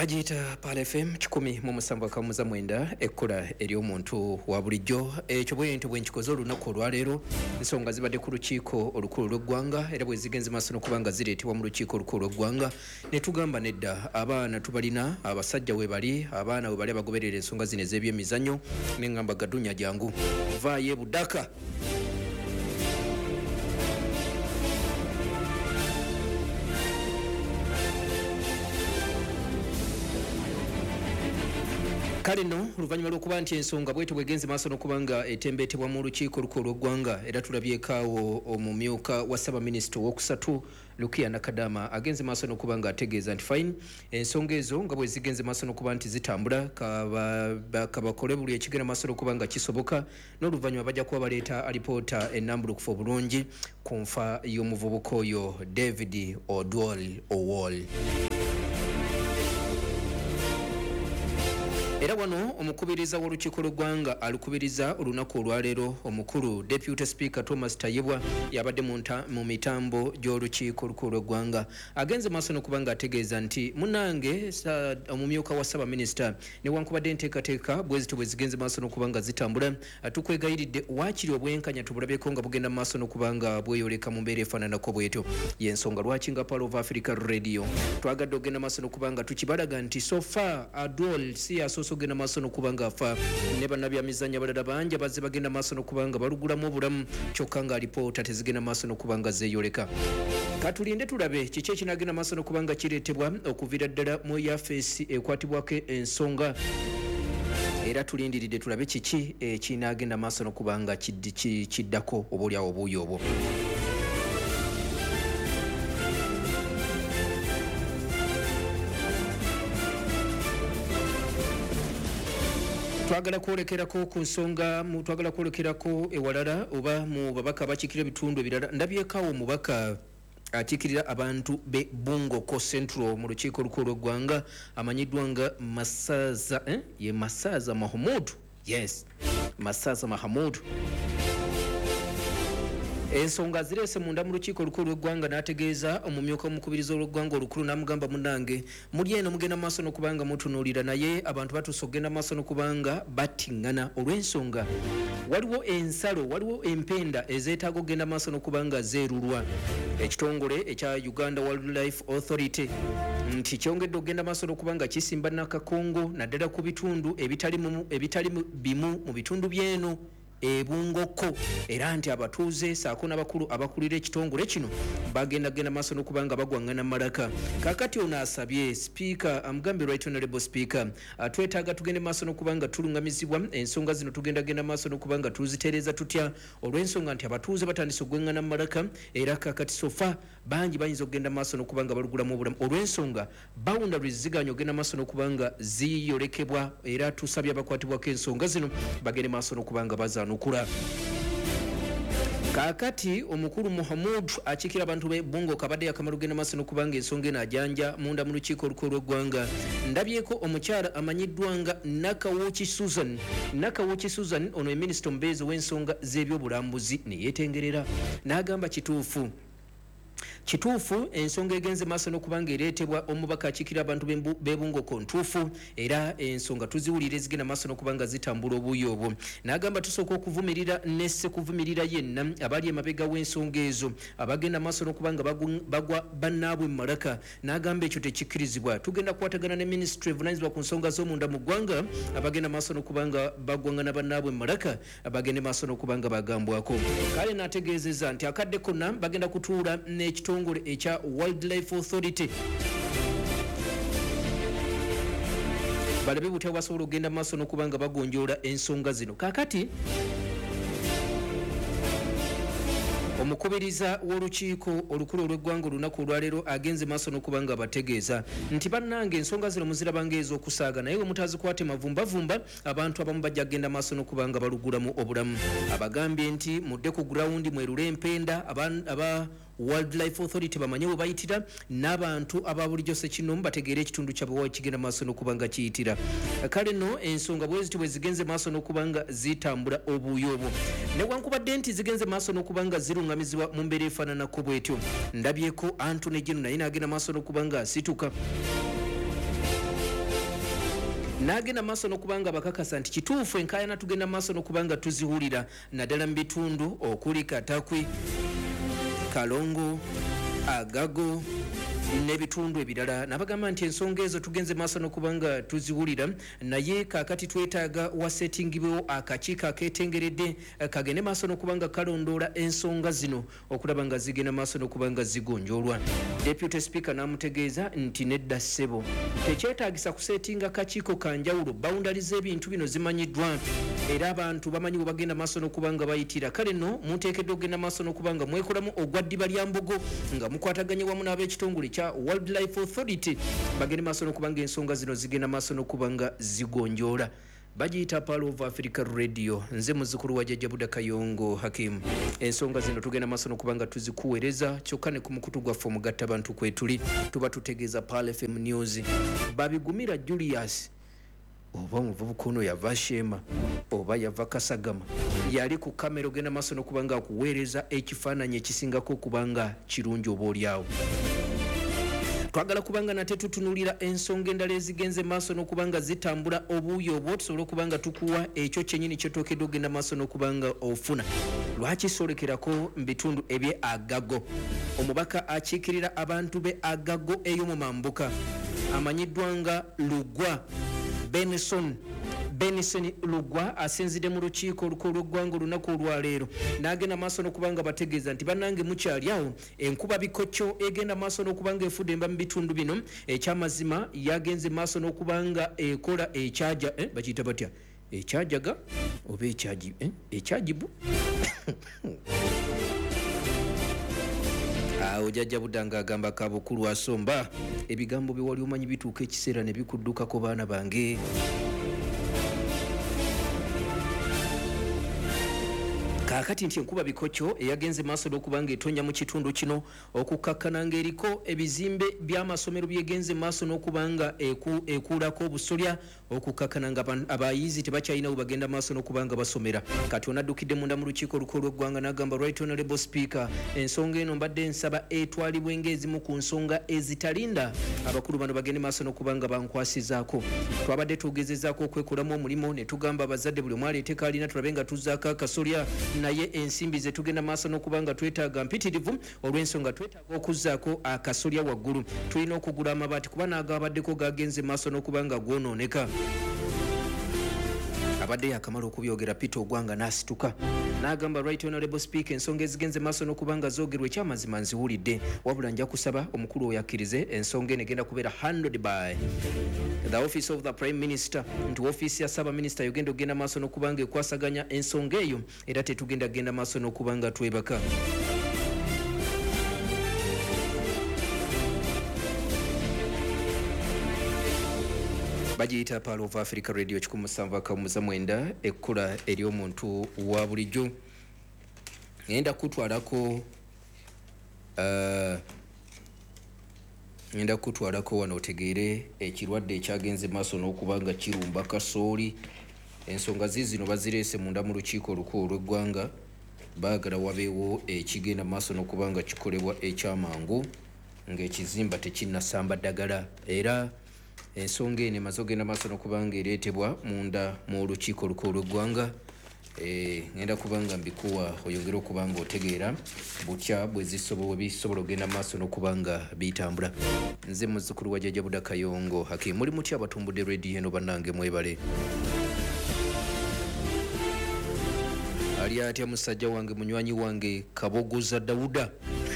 Bagita Pal FM 107.9 ekkola eri omuntu wa bulijjo ekyo bwento bwenkikoze olunaku olwaleero ensonga zibadde ku lukiiko olukulu lw'eggwanga era bwe zigenze maaso n'okubanga zireetebwa mu lukiiko olukulu lw'eggwanga ne tugamba nedda abaana tubalina abasajja we bali abaana we bali abagoberera ensonga zino ez'ebyemizannyo ne ngamba Gadunya jangu vaayo e Budaka. Kale no luvannyuma lw'okuba nti ensonga bwetyo bwegenze maaso n'okubanga etembeetebwa mu lukiiko olukulu lw'eggwanga era tulabyekaawo omumyuka wa Ssaabaminisita owookusatu Lukia Nakadama agenze maaso n'okubanga ategeeza nti fine ensonga ezo nga bwe zigenze maaso n'okuba nti zitambula kabakole buli ekigenda maaso n'okubanga kisoboka n'oluvannyuma bajja kuba baleeta alipoota ennambulukufu obulungi ku nfa y'omuvubuka oyo David Odwal Owol. Era wano omukubiriza w'olukiiko lw'eggwanga alukubiriza olunaku olwaleero omukulu Deputy Speaker Thomas Tayebwa yabadde mu mitambo gy'olukiiko olukulu lw'eggwanga agenze maaso n'okubanga ategeeza nti munange omumyuka wa Ssaabaminisita newankubadde enteekateeka bwezito bwe zigenze maaso n'okubanga zitambula tukwegayiridde waakiri obwenkanya tubulabyeko nga bugenda maaso n'okubanga bweyoleka mu mbeera efaananako bwetyo y'ensonga lwaki nga Pearl of Africa Radio twagadde ogenda maaso n'okubanga tukibalaga nti so far Adol si ogenda maaso n'okubanga afa ne bannabyamizannyo abalala bangi bazze bagenda maaso n'okubanga balugulamu obulamu kyokka nga alipoota tezigenda maaso n'okubanga zeeyoleka. Katulinde tulabe kiki ekinagenda maaso n'okubanga kireetebwa okuviira ddala mu yafeesi ekwatibwako ensonga era tulindiridde tulabe kiki ekinagenda maaso n'okubanga kiddako obaolyawo obuuyi obwo. Twagala kwolekerako ku nsonga twagala kwolekerako ewalala oba mu babaka abakiikirira ebitundu ebirala ndabyekaawo omubaka akiikirira abantu be Bungoko Central mu lukiiko olukulu lw'eggwanga amanyiddwa nga Masaza ye Masaza Mahmoud. Yes, Masaza Mahmoud. Ensonga zireese munda mu lukiiko olukulu lw'eggwanga n'ategeeza omumyuka omukubiriza olw'eggwanga olukulu n'amugamba munnange muli eno mugenda maaso n'okubanga mutunuulira naye abantu batuuse okugenda maaso n'okubanga battiŋŋana olw'ensonga waliwo ensalo waliwo empenda ezeetaaga okugenda maaso n'okubanga zeerulwa. Ekitongole ekya Uganda Wildlife Authority nti kyongedde okugenda maaso n'okubanga kisimba Nakakongo naddala ku bitundu ebitali bimu mu bitundu by'eno Bungoko era nti abatuuze saako n'abakulu abakulira ekitongole kino bagenda maaso n'okubanga bagwaŋŋana malaka. Kaakati ono asabye Speaker amugambe Right Honorable Speaker twetaaga tugende maaso n'okubanga tulungamizibwa ensonga zino tugenda maaso n'okubanga tuzitereeza tutya olw'ensonga nti abatuuze batandise okugwaŋŋana malaka era kaakati sofa bangi bayinza okugenda maaso n'okubanga balugulamu obulamu olw'ensonga boundaries ziganya okugenda maaso n'okubanga ziyolekebwa era tusabye abakwatibwako ensonga zino bagende maaso n'okubanga bazanukula. Kaakati omukulu Muhammad akiikira abantu be Bungo kabadde yakamala okugenda maaso n'okubanga ensonga eno ajanja munda mu lukiiko olukulu lw'eggwanga. Ndabyeko omukyala amanyiddwa nga Nakawuki Susan ono ye minisita omubeezi w'ensonga z'ebyobulambuzi ne yeetengerera n'agamba kituufu ensonga egenze maaso n'okubanga ereetebwa omubaka akiikira abantu be Bungoko ntuufu era ensonga tuziwulira ezigenda maaso n'okubanga zitambula obuuyi obwo. N'agamba tusooka okuvumirira nesse kuvumirira yenna abali emabega w'ensonga ezo abagenda maaso n'okubanga bagwa bannaabwe mu malaka. N'agamba ekyo tekikkirizibwa tugenda kukwatagana ne minisitule evunaanyizibwa ku nsonga z'omunda mu ggwanga abagenda maaso n'okubanga bagwaŋŋana bannaabwe mu malaka abagende maaso n'okubanga bagambwako. Kale n'ategeezezza nti akadde konna bagenda kutuula n'ekitongole ekya Wildlife Authority balabe butya basobola okugenda maaso n'okubanga bagonjoola ensonga zino. Kaakati omukubiriza w'olukiiko olukulu olw'eggwanga olunaku olwaleero agenze maaso n'okubanga bategeeza nti bannange ensonga zino muzirabanga ez'okusaaga naye we mutazikwate mavumbavumba abantu abamu bajja kugenda maaso n'okubanga balugulamu obulamu. Abagambye nti mudde ku gurawundi mwerule empenda aba Wildlife Authority bamanye we bayitira n'abantu ababulijjo Ssekinomu bategeera ekitundu kyabwe wa kigenda maaso n'okubanga kiyitira. Kale no ensonga bweziti bwe zigenze maaso n'okubanga zitambula obuuyi obwo newankubadde nti zigenze maaso n'okubanga ziruŋŋamizibwa mu mbeera efaananako bwetyo ndabyeko Anthony Gino naye n'agenda maaso n'okubanga asituka nagenda maaso n'okubanga bakakasa nti kituufu enkaayana tugenda maaso n'okubanga tuziwulira naddala mu bitundu okuli Katakwi, Kalongo, Agago n'ebitundu ebirala. Nabagamba nti ensonga ezo tugenze maaso n'okubanga tuziwulira, naye kaakati twetaaga wasetingibwewo akakiiko akeetengeredde kagende maaso n'okubanga kalondoola ensonga zino okulaba nga zigenda maaso n'okubanga zigonjoolwa. Deputy Speaker n'amutegeeza nti nedda ssebo tekyetaagisa kuseetinga kakiiko kanjawulo, bawundali z'ebintu bino zimanyiddwa era abantu bamanyi bwe bagenda maaso n'okubanga bayitira. Kale nno muteekeddwa okugenda maaso n'okubanga mwekolamu ogwa ddiba lya mbogo nga mukwataganye wamu n'ab'ekitongole kya Wildlife Authority bagende maaso n'okubanga ensonga zino zigenda maaso n'okubanga zigonjoola. Bagiyita Pearl of Africa Radio. Nze muzzukulu wa Jjajja Buda Kayongo Hakim. Ensonga zino tugenda maaso n'okubanga tuzikuweereza kyokka ne ku mukutu gwaffe omugattabantu kwetuli tuba tutegeeza Pearl FM News. Babigumira Julius oba omuvubuka ono yava Shema oba yava Kasagama yali ku kamera ogenda maaso n'okubanga akuweereza ekifaananyi ekisingako okubanga kirungi oba oliawo. Twagala kubanga nate tutunulira ensonga endala ezigenze maaso n'okubanga zitambula obuuyi obwo tusobole okubanga tukuwa ekyo kyennyini kyetookeddwa ogenda maaso n'okubanga ofuna. Lwaki solekerako mu bitundu ebye Agago? Omubaka akiikirira abantu be Agago eyo mu Mambuka amanyiddwa nga Lugwa Benison Lugwa asinzidde mu lukiiko olukulu lw'eggwanga olunaku olwaleero n'agenda maaso n'okubanga bategeeza nti bannange mukyali awo enkuba bikokyo egenda maaso n'okubanga efudde emba mu bitundu bino. Ekyamazima yagenze maaso n'okubanga ekola ekyaja bakiyita batya ekyajaga oba ekyajibu awo Jjajja Buda ng'agamba kabukulu asomba ebigambo bye wali omanyi bituuka ekiseera ne bikuddukako baana bange. Kaakati nti enkuba bikokyo eyagenze maaso n'okubanga etonnya mu kitundu kino okukkakkana ng'eriko ebizimbe by'amasomero byegenze maaso n'okubanga ekuulako obusolya okukkakkana nga abayizi tebakyalina we bagenda maaso n'okubanga basomera. Kati onaddukidde munda mu lukiiko olukulu lw'eggwanga n'agamba Right Honorable Speaker, ensonga eno mbadde nsaba etwalibwe ng'ezimu ku nsonga ezitalinda abakulu bano bagende maaso n'okubanga bankwasizaako. Twabadde tugezezaako okwekolamu omulimu ne tugamba abazadde buli omu aleeteko alina tulabe nga tuzzaako akasolya, naye ensimbi ze tugenda maaso n'okubanga twetaaga mpitirivu olw'ensonga twetaaga okuzzaako akasolya waggulu. Tulina okugula amabaati kuba n'agabaddeko gagenze maaso n'okubanga gwonooneka. Abadde yakamala okubyogera Peter Ogwanga n'asituka n'agamba Right Honorable Speaker, ensonga ezigenze maaso n'okubanga zoogerwa ekyamazima nziwulidde, wabula nja kusaba omukulu oyo akkirize ensonga eno egenda kubeera handled by the Office of the Prime Minister, nti ofiisi ya Ssaabaminisita yogenda ogenda maaso n'okubanga ekwasaganya ensonga eyo era tetugenda genda maaso n'okubanga twebaka. Bagiyita Pearl of Africa Radio 107.9 ekkula ery'omuntu wa bulijjo. Ngenda kutwalako wano otegeere ekirwadde ekyagenze maaso n'okubanga kirumba kasooli. Ensonga zino bazireese munda mu lukiiko olukulu lw'eggwanga, baagala wabeewo ekigenda maaso n'okubanga kikolebwa ekyamangu ng'ekizimba tekinnasamba ddagala, era ensonga eno emaze ogenda maaso n'okubanga ereetebwa munda mu lukiiko olukulu lw'eggwanga. Ngenda kubanga mbikuwa oyongere okubanga otegeera butya bwe bisobola ogenda maaso n'okubanga bitambula. Nze muzzukulu wa Jjajja Buda Kayongo Hakim. Muli mutya abatumbudde radio eno bannange mwebale? Ali atya musajja wange munywanyi wange Kabogoza Dawuda?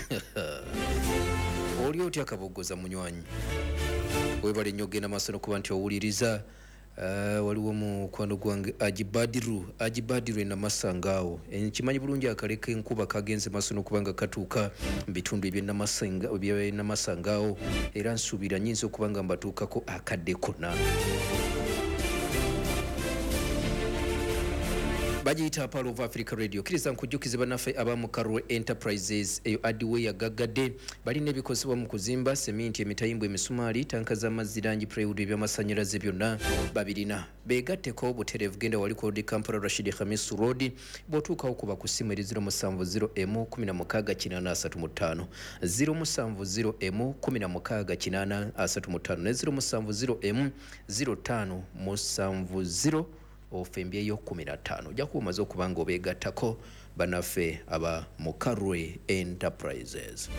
Oli otya Kabogoza munywanyi? Webale nnyo ogenda maaso n'okuba nti owuliriza. Waliwo mukwano gwange Ajibadiru enamasangaawo. Kimanyi bulungi akaleka enkuba kagenze maaso n'okubanga katuuka mu bitundu ebyenamasangaawo, era nsuubira nnyinza okubanga mbatuukako akadde konna. bagiyita Pearl of Africa Radio. Kiriza nkujjukize bannaffe abamu Karwe Enterprises eyo Adway yagaggadde balina ebikozesebwa mu kuzimba seminti, emitayimbwa, emisumaali, tanka z'amazzi, langi, plywood, ebyamasannyalaze byonna babirina. Beegatteko butereevu, genda wali Kodi Kampala Rashid Khamis Road, bw'otuukawo kuba ku ssimu eri 070M16835 070M16835 ne 070M0570 ofembyeyo 15 ojja kuba omaze okuba nga obeegattako bannaffe aba Mukarwe Enterprises.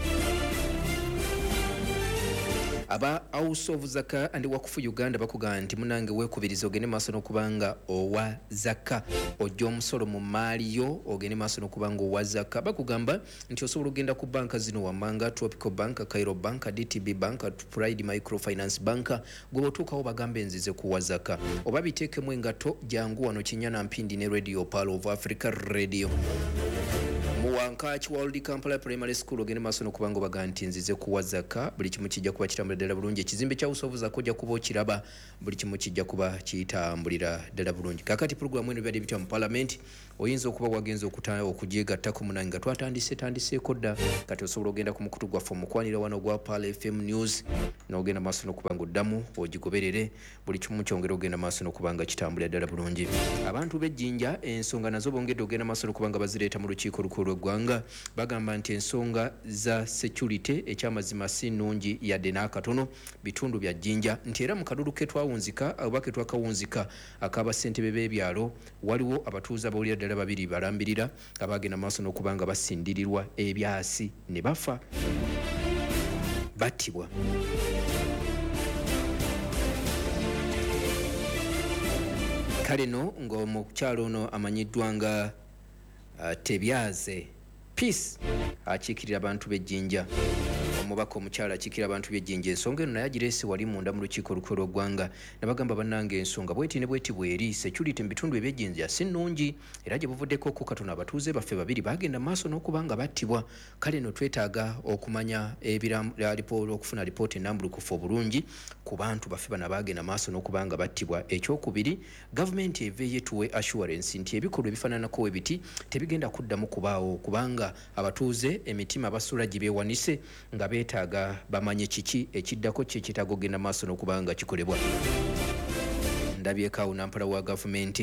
Aba House of Zaka and Wakufu Uganda bakugamba nti munange weekubiriza ogende maaso n'okubanga owa zaka ojja omusolo mu maaliyo ogende maaso n'okubanga owa zaka. Bakugamba nti osobola ogenda ku banka zino wammanga Tropical Bank, Cairo Bank, DTB Bank, Pride Microfinance Bank, gwe otuukawo bagambe nzize kuwa zaka oba biteekemu engato jangu wano Kinyana Mpindi ne Radio Pearl of Africa Radio. Muwankachi World Kampala Primary School ogende maaso n'okubanga baga nti nzize kuwa zaka buli kimu kijja kuba kitambulira ddala bulungi. Ekizimbe kya House of Zaka ojja kuba okiraba buli kimu kijja kuba kitambulira ddala bulungi. Kakati programu eno byadde bitya mu Parliament oyinza okuba wagenza okugyegattako munange nga twatandiseeko dda kati osobola ogenda ku mukutu gwaffe omukwanira wano gwa Pearl FM News n'ogenda maaso n'okubanga oddamu ogigoberere buli kimu kyongera ogenda maaso n'okubanga kitambulira ddala bulungi. Abantu b'ejjinja ensonga nazo bongedde ogenda maaso n'okubanga bazireeta mu lukiiko lukulu lw'eggwanga bagamba nti ensonga za security ekyamazima si nnungi yadde n'akatono bitundu bya jjinja nti era mu kalulu ke twawunzika oba ke twakawunzika ak'abassentebe b'ebyalo waliwo abatuuze abawulira ddala babiri balambirira abagenda maaso n'okubanga basindirirwa ebyasi ne bafa battibwa. Kale no ng'omukyalo ono amanyiddwa nga Tebyaze Peace akiikirira abantu b'ejjinja. Omubaka omukyala akiikirira abantu b'ejjinja ensonga eno naye agireese wali munda mu lukiiko olukulu lw'eggwanga nabagamba bannange ensonga bweti ne bweti bweri security mu bitundu eby'ejjinja si nnungi era gye buvuddeko katono abatuuze baffe babiri bagenda maaso n'okuba nga battibwa. Kale no twetaaga okumanya okufuna lipoota ennambulukufu obulungi ku bantu baffe bano bagenda maaso n'okuba nga battibwa. Ekyokubiri gavumenti eveeyo etuwe assurance nti ebikolwa ebifaananako we biti tebigenda kuddamu kubaawo kubanga abatuuze emitima basula gye beewanise nga beetaaga bamanye kiki ekiddako kye kitaaga ogenda maaso n'okubanga kikolebwa. Ndabyeko awo nampala wa gavumenti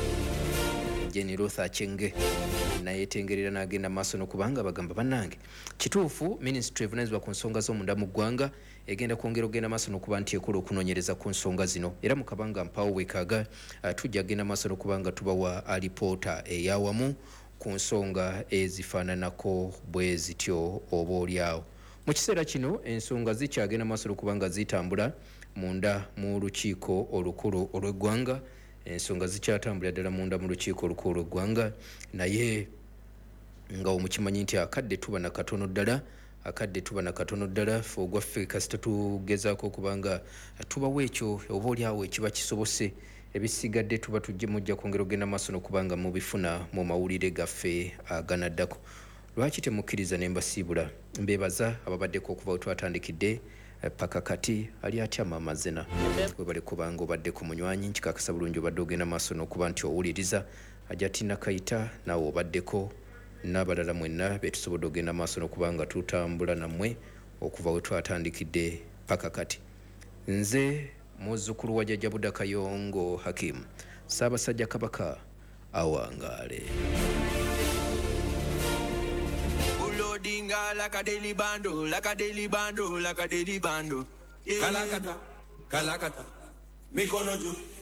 Jenny Ruth Achenge nayetengerera n'agenda maaso n'okubanga bagamba bannange kituufu ministry evunanyizibwa ku nsonga z'omunda mu ggwanga egenda kwongera ogenda maaso n'okuba nti ekola okunoonyereza ku nsonga zino era mu kabanga mpawo weekaaga tujja agenda maaso n'okubanga tubawa alipoota ey'awamu ku nsonga ezifaananako bwe zityo oba oliawo. Mu kiseera kino ensonga zikyagenda maaso n'okubanga zitambula munda mu lukiiko olukulu olw'eggwanga. Ensonga zikyatambulira ddala munda mu lukiiko olukulu olw'eggwanga naye nga omukimanyi nti akadde tuba na katono ddala fe ogwaffe kasita tugezaako okubanga tubawo ekyo oba oliawo ekiba kisobose ebisigadde tuba mujja kwongera ogenda maaso n'okubanga mubifuna mu mawulire gaffe aganaddako. Lwaki temukkiriza ne mbasiibula mbeebaza ababaddeko okuva we twatandikidde paka kati ali atya Maama Zena webale kubanga obadde ku munywanyi nkikakasa bulungi obadde ogenda maaso n'okuba nti owuliriza Ajatina Kaita naawe obaddeko n'abalala mwenna betusobodde ogenda maaso n'okubanga tutambula nammwe okuva we twatandikidde paka kati. Nze muzzukulu wa Jjajja Budda Kayongo Hakim Ssaabasajja Kabaka awangaale. Dinga like a daily bando, like a daily bando, like a daily bando. Kalakata, Kalakata, Mikonoju.